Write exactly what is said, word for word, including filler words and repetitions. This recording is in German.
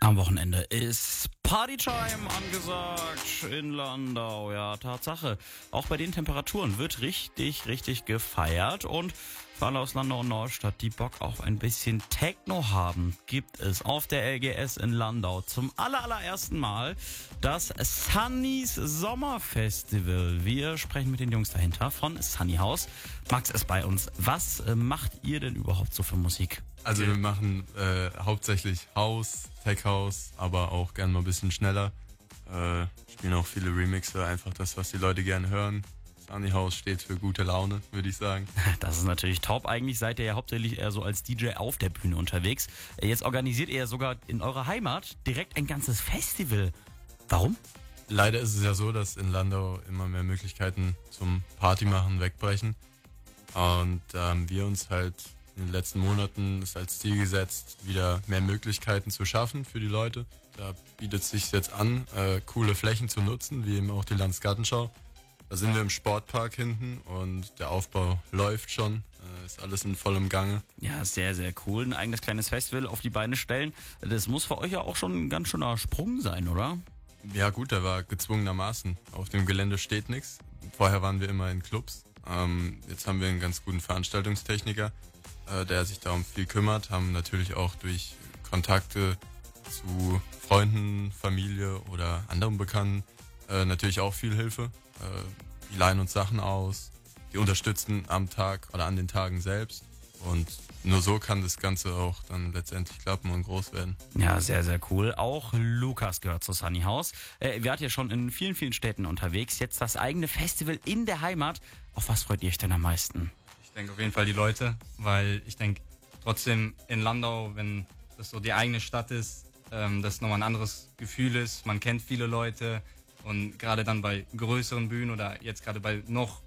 Am Wochenende ist Partytime angesagt in Landau. Ja, Tatsache. Auch bei den Temperaturen wird richtig, richtig gefeiert. Und für alle aus Landau und Neustadt, die Bock auf ein bisschen Techno haben, gibt es auf der L G S in Landau zum allerallerersten Mal das Sunnys Sommerfestival. Wir sprechen mit den Jungs dahinter von Sunny House. Max ist bei uns. Was äh, macht ihr denn überhaupt so für Musik? Also wir machen äh, hauptsächlich House, Tech House, aber auch gern mal ein bisschen schneller. Äh, spielen auch viele Remixe, einfach das, was die Leute gerne hören. Sunny House steht für gute Laune, würde ich sagen. Das ist natürlich top. Eigentlich seid ihr ja hauptsächlich eher so als D J auf der Bühne unterwegs. Jetzt organisiert ihr ja sogar in eurer Heimat direkt ein ganzes Festival. Warum? Leider ist es ja so, dass in Landau immer mehr Möglichkeiten zum Party machen wegbrechen. Und da haben wir uns halt in den letzten Monaten es als Ziel gesetzt, wieder mehr Möglichkeiten zu schaffen für die Leute. Da bietet es sich jetzt an, äh, coole Flächen zu nutzen, wie eben auch die Landesgartenschau. Da sind wir im Sportpark hinten und der Aufbau läuft schon, äh, ist alles in vollem Gange. Ja, sehr, sehr cool. Ein eigenes kleines Festival auf die Beine stellen. Das muss für euch ja auch schon ein ganz schöner Sprung sein, oder? Ja gut, der war gezwungenermaßen. Auf dem Gelände steht nichts. Vorher waren wir immer in Clubs. Ähm, jetzt haben wir einen ganz guten Veranstaltungstechniker, äh, der sich darum viel kümmert. Haben natürlich auch durch Kontakte zu Freunden, Familie oder anderen Bekannten äh, natürlich auch viel Hilfe. Äh, die leihen uns Sachen aus, die unterstützen am Tag oder an den Tagen selbst. Und nur so kann das Ganze auch dann letztendlich klappen und groß werden. Ja, sehr, sehr cool. Auch Lukas gehört zu Sunny House. Äh, wir hatten ja schon in vielen, vielen Städten unterwegs. Jetzt das eigene Festival in der Heimat. Auf was freut ihr euch denn am meisten? Ich denke auf jeden Fall die Leute, weil ich denke trotzdem in Landau, wenn das so die eigene Stadt ist, ähm, das nochmal ein anderes Gefühl ist. Man kennt viele Leute und gerade dann bei größeren Bühnen oder jetzt gerade bei noch